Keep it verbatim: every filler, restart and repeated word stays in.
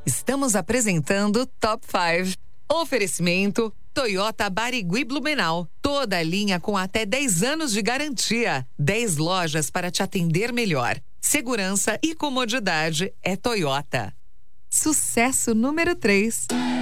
Estamos apresentando Top cinco. Oferecimento Toyota Barigui Blumenau. Toda a linha com até dez anos de garantia. dez lojas para te atender melhor. Segurança e comodidade é Toyota. Sucesso número três.